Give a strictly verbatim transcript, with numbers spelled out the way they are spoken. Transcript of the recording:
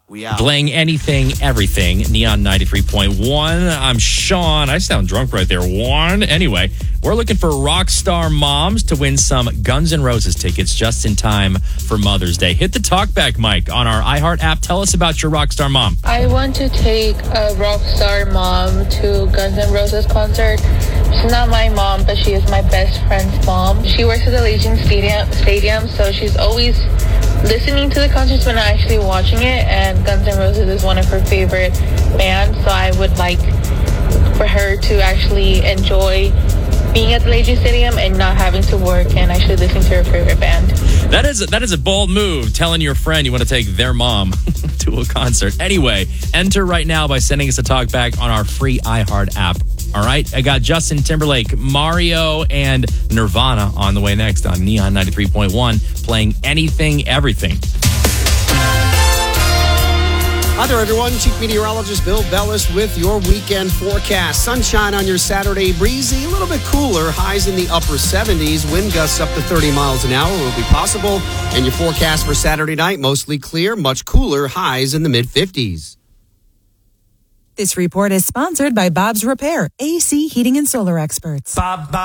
We out. Playing anything, everything. Neon ninety-three point one. I'm Sean. I sound drunk right there. One. Anyway, we're looking for rock star moms to win some Guns N' Roses tickets just in time for Mother's Day. Hit the talkback mic on our iHeart app. Tell us about your rock star mom. I want to take a rock star mom to Guns N' Roses concert. She's not my mom, but she is my best friend's mom. She works at the Legion Stadium, stadium so she's always listening to the concerts but not actually watching it, and Guns N' Roses is one of her favorite bands, so I would like for her to actually enjoy being at the Legion Stadium and not having to work and actually listening to her favorite band. That is that is a bold move, telling your friend you want to take their mom to a concert. Anyway, enter right now by sending us a talkback on our free iHeart app. All right, I got Justin Timberlake, Mario, and Nirvana on the way next on Neon ninety-three point one, playing anything, everything. Hi there, everyone. Chief Meteorologist Bill Bellis with your weekend forecast. Sunshine on your Saturday, breezy, a little bit cooler, highs in the upper seventies. Wind gusts up to thirty miles an hour will be possible. And your forecast for Saturday night, mostly clear, much cooler, highs in the mid-fifties. This report is sponsored by Bob's Repair, A C Heating and Solar Experts. Bob, Bob.